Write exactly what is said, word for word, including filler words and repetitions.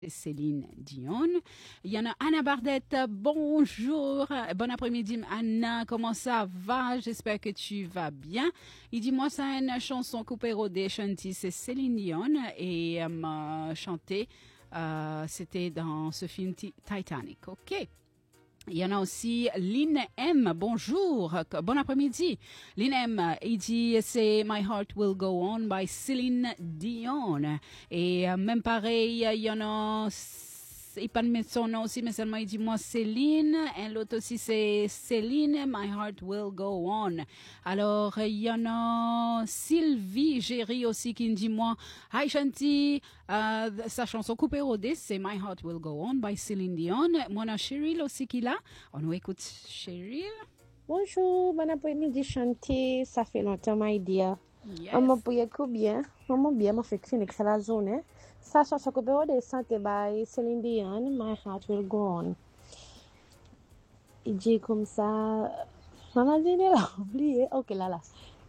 Céline Dion. Il y en a Anna Bardette, bonjour, bon après-midi Anna, comment ça va? J'espère que tu vas bien. Il dit moi ça une chanson coupée rodée chanty, c'est Céline Dion et elle m'a chanté, euh, c'était dans ce film Titanic, ok? Il y en a aussi Lynn M. Bonjour, bon après-midi. Lynn M. Il dit c'est My Heart Will Go On by Céline Dion. Et euh, même pareil, il y en a, il pas de son nom aussi, mais seulement il dit moi Céline. Et l'autre aussi c'est Céline, My Heart Will Go On. Alors il y en a Sylvie Géry aussi qui me dit moi Hi Shanti. Euh, sa chanson coupée rodée, c'est My Heart Will Go On by Céline Dion. Moi, on a Cheryl aussi qui est là. On nous écoute Cheryl. Bonjour, bon après-midi Shanti. Ça fait longtemps, my dear. Yes. On m'a payé bien. On m'a bien, m'a fait clinique sur la zone. Sa chanson coupée rodée, santé by Céline Dion, My Heart Will Go On. Il dit comme ça. On a dit là, oublié. Ok, là, là.